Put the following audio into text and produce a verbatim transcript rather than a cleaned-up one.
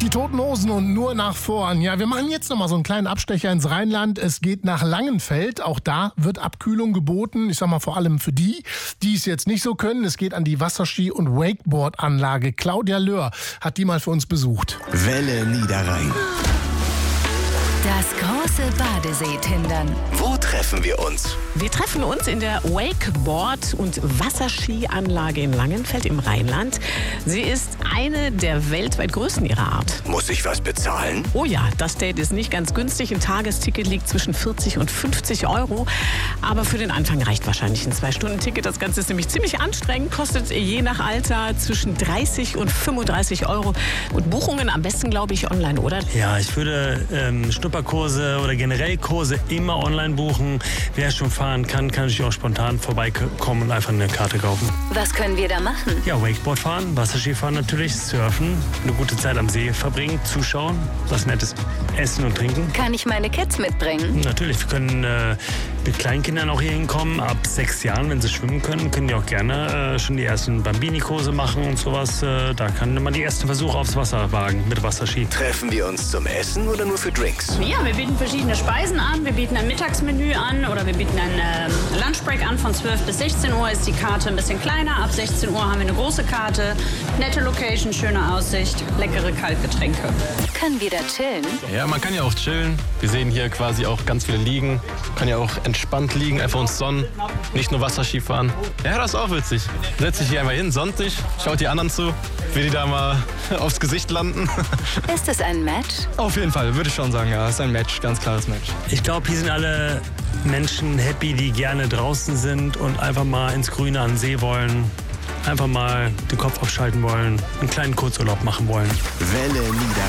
Die Toten Hosen und nur nach vorn. Ja, wir machen jetzt noch mal so einen kleinen Abstecher ins Rheinland. Es geht nach Langenfeld. Auch da wird Abkühlung geboten. Ich sag mal vor allem für die, die es jetzt nicht so können. Es geht an die Wasserski- und Wakeboard-Anlage. Claudia Löhr hat die mal für uns besucht. Welle Niederrhein. Das große Badesee-Tindern. Wo treffen wir uns? Wir treffen uns in der Wakeboard- und Wasserskianlage in Langenfeld im Rheinland. Sie ist eine der weltweit größten ihrer Art. Muss ich was bezahlen? Oh ja, das Date ist nicht ganz günstig. Ein Tagesticket liegt zwischen vierzig und fünfzig Euro. Aber für den Anfang reicht wahrscheinlich ein Zwei-Stunden-Ticket. Das Ganze ist nämlich ziemlich anstrengend, kostet je nach Alter zwischen dreißig und fünfunddreißig Euro. Und Buchungen am besten, glaube ich, online, oder? Ja, ich würde ähm, Schnupperkurse oder generell Kurse immer online buchen. Wer schon fahren kann, kann natürlich auch spontan vorbeikommen und einfach eine Karte kaufen. Was können wir da machen? Ja, Wakeboard fahren, Wasserski fahren natürlich, surfen, eine gute Zeit am See verbringen, zuschauen, was Nettes essen und trinken. Kann ich meine Kids mitbringen? Natürlich, wir können äh, mit Kleinkindern auch hier hinkommen. Ab sechs Jahren, wenn sie schwimmen können, können die auch gerne äh, schon die ersten Bambini-Kurse machen und sowas. Äh, da kann man die ersten Versuche aufs Wasser wagen mit Wasserski. Treffen wir uns zum Essen oder nur für Drinks? Ja, wir bieten verschiedene Speisen an. Wir bieten ein Mittagsmenü an oder wir bieten ein ähm, Lunchbreak an. Von zwölf bis sechzehn Uhr ist die Karte ein bisschen kleiner. Ab sechzehn Uhr haben wir eine große Karte. Nette Location, schöne Aussicht, leckere Kaltgetränke. Können wir da chillen? Ja, man kann ja auch chillen. Wir sehen hier quasi auch ganz viele Liegen. Kann ja auch entspannt liegen, einfach uns sonnen. Nicht nur Wasserski fahren. Ja, das ist auch witzig. Setz dich hier einmal hin, sonnt dich, schaut die anderen zu, wie die da mal aufs Gesicht landen. Ist es ein Match? Auf jeden Fall, würde ich schon sagen, ja. Es ist ein Match, ganz klares Match. Ich glaube, hier sind alle Menschen happy, die gerne draußen sind und einfach mal ins Grüne an den See wollen. Einfach mal den Kopf abschalten wollen, einen kleinen Kurzurlaub machen wollen. Welle Niederrhein.